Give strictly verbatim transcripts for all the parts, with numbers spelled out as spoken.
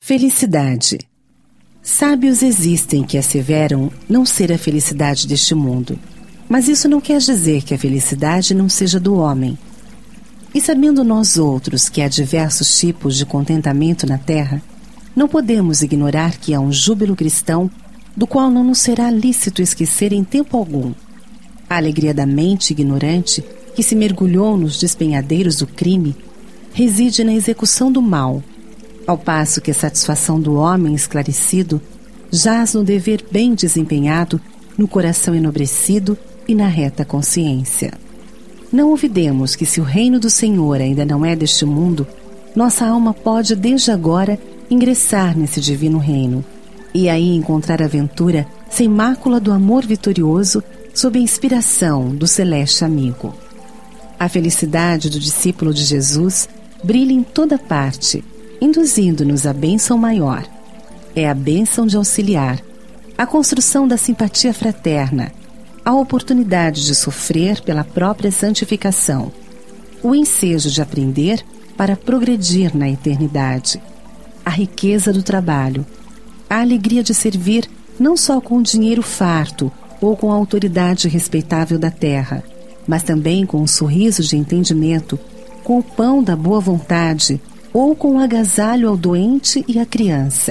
Felicidade. Sábios existem que asseveram não ser a felicidade deste mundo, mas isso não quer dizer que a felicidade não seja do homem. E sabendo nós outros que há diversos tipos de contentamento na terra, não podemos ignorar que há um júbilo cristão do qual não nos será lícito esquecer em tempo algum. A alegria da mente ignorante, que se mergulhou nos despenhadeiros do crime, reside na execução do mal, ao passo que a satisfação do homem esclarecido jaz no dever bem desempenhado, no coração enobrecido e na reta consciência. Não olvidemos que se o reino do Senhor ainda não é deste mundo, nossa alma pode desde agora ingressar nesse divino reino e aí encontrar aventura sem mácula do amor vitorioso sob a inspiração do celeste amigo. A felicidade do discípulo de Jesus brilha em toda parte, induzindo-nos à bênção maior. É a bênção de auxiliar, a construção da simpatia fraterna, a oportunidade de sofrer pela própria santificação, o ensejo de aprender para progredir na eternidade, a riqueza do trabalho, a alegria de servir não só com o dinheiro farto ou com a autoridade respeitável da terra, mas também com o sorriso de entendimento, com o pão da boa vontade ou com o agasalho ao doente e à criança.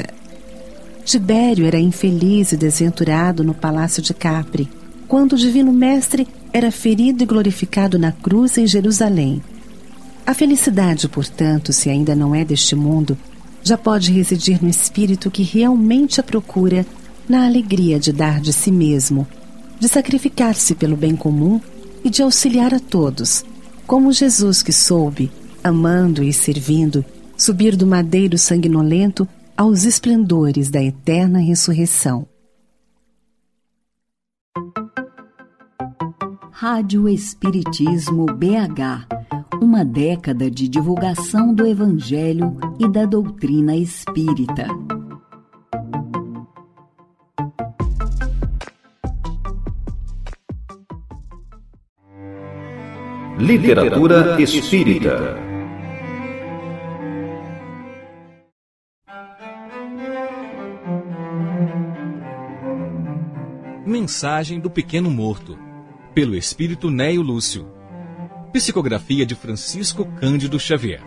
Tibério era infeliz e desventurado no palácio de Capri, quando o divino mestre era ferido e glorificado na cruz em Jerusalém. A felicidade, portanto, se ainda não é deste mundo, já pode residir no espírito que realmente a procura, na alegria de dar de si mesmo, de sacrificar-se pelo bem comum e de auxiliar a todos, como Jesus que soube, amando e servindo, subir do madeiro sanguinolento aos esplendores da eterna ressurreição. Rádio Espiritismo B H, uma década de divulgação do Evangelho e da doutrina espírita. Literatura espírita. Mensagem do Pequeno Morto, pelo espírito Néio Lúcio. Psicografia de Francisco Cândido Xavier.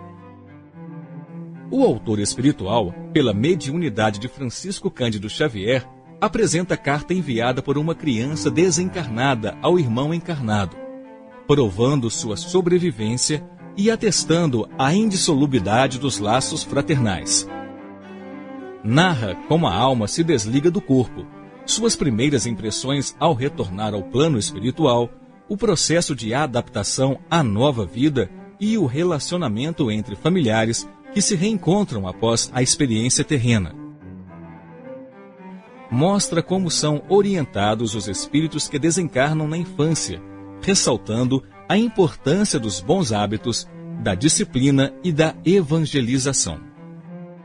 O autor espiritual, pela mediunidade de Francisco Cândido Xavier, apresenta carta enviada por uma criança desencarnada ao irmão encarnado, provando sua sobrevivência e atestando a indissolubilidade dos laços fraternais. Narra como a alma se desliga do corpo, suas primeiras impressões ao retornar ao plano espiritual, o processo de adaptação à nova vida e o relacionamento entre familiares que se reencontram após a experiência terrena. Mostra como são orientados os espíritos que desencarnam na infância, ressaltando a importância dos bons hábitos, da disciplina e da evangelização.